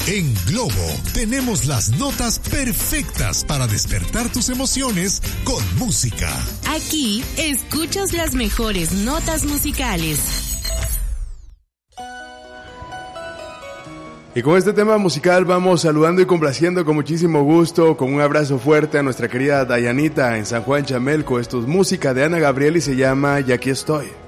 En Globo tenemos las notas perfectas para despertar tus emociones con música. Aquí escuchas las mejores notas musicales. Y con este tema musical vamos saludando y complaciendo con muchísimo gusto, con un abrazo fuerte a nuestra querida Dayanita en San Juan Chamelco. Esto es música de Ana Gabriel y se llama Y aquí estoy.